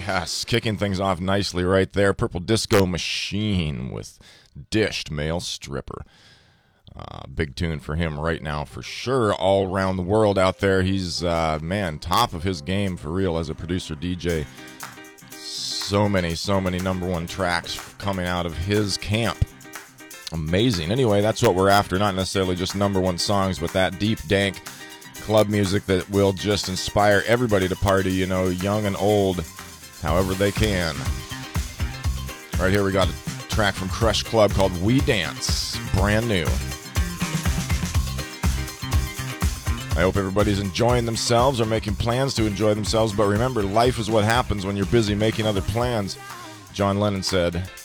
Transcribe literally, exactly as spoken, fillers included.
Yes, kicking things off nicely right there. Purple Disco Machine with Dished Male Stripper. Uh, big tune for him right now for sure. All around the world out there. He's, uh, man, top of his game for real as a producer D J. So many, so many number one tracks coming out of his camp. Amazing. Anyway, that's what we're after. Not necessarily just number one songs, but that deep, dank club music that will just inspire everybody to party, you know, young and old, however they can. Right here we got a track from Crush Club called We Dance, brand new. I hope everybody's enjoying themselves or making plans to enjoy themselves, but remember, life is what happens when you're busy making other plans, John Lennon said.